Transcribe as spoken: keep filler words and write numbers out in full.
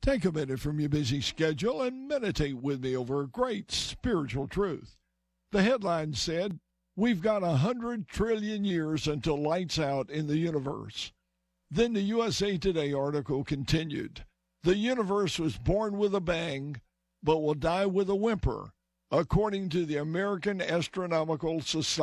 Take a minute from your busy schedule and meditate with me over a great spiritual truth. The headline said, "We've got a hundred trillion years until lights out in the universe." Then the U S A Today article continued, "The universe was born with a bang, but will die with a whimper, according to the American Astronomical Society."